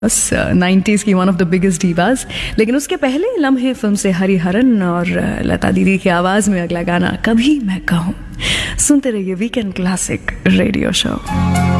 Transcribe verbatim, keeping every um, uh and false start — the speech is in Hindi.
बस नाइन्टीज़ की वन ऑफ द बिगेस्ट डीवास। लेकिन उसके पहले लम्हे फिल्म से हरिहरन और लता दीदी की आवाज़ में अगला गाना कभी मैं कहूँ। सुनते रहिए वीकेंड क्लासिक रेडियो शो।